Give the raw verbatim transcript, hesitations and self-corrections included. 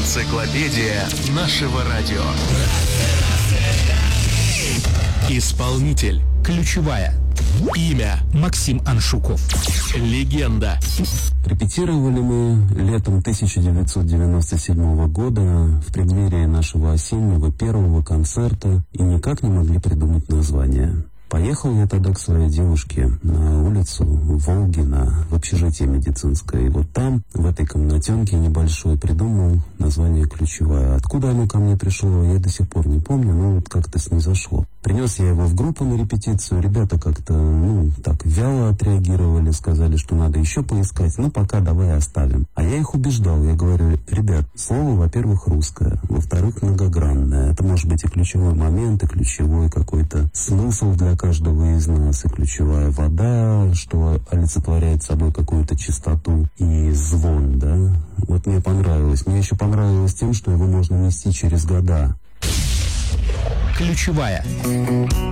Энциклопедия нашего радио. Исполнитель. Ключевая. Имя. Максим Аншуков. Легенда. Репетировали мы летом тысяча девятьсот девяносто седьмого года в преддверии нашего осеннего первого концерта и никак не могли придумать название. Поехал я тогда к своей девушке на улицу Волгина, в общежитие медицинское. И вот там, в этой комнатенке небольшой, придумал название «Ключевая». Откуда оно ко мне пришло, я до сих пор не помню, но вот как-то снизошло. Принес я его в группу на репетицию. Ребята как-то, ну, так вяло отреагировали, сказали, что надо еще поискать. Ну, пока давай оставим. А я их убеждал. Я говорю: ребят, слово, во-первых, русское, во-вторых, многогранное. Это может быть и ключевой момент, и ключевой какой-то смысл для каждого из нас, и ключевая вода, что олицетворяет собой какую-то чистоту и звон, да. Вот мне понравилось. Мне еще понравилось тем, что его можно нести через года. Ключевая.